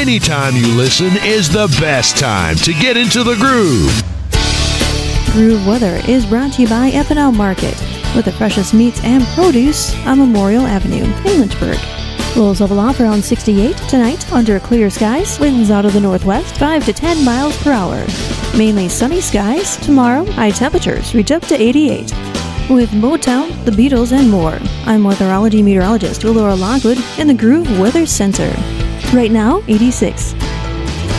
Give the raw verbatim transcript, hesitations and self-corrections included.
Anytime you listen is the best time to get into the groove. Groove Weather is brought to you by F and L Market, with the freshest meats and produce on Memorial Avenue in Lynchburg. Lows level off around sixty-eight tonight under clear skies, winds out of the northwest five to ten miles per hour. Mainly sunny skies. Tomorrow, high temperatures reach up to eighty-eight. With Motown, the Beatles, and more, I'm weatherology meteorologist Laura Lockwood in the Groove Weather Center. Right now, eighty-six.